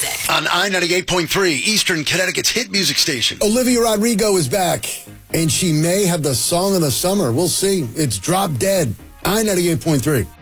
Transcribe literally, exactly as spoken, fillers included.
music. On I ninety-eight point three, Eastern Connecticut's hit music station. Olivia Rodrigo is back, and she may have the song of the summer. We'll see. It's Drop Dead. I ninety-eight point three.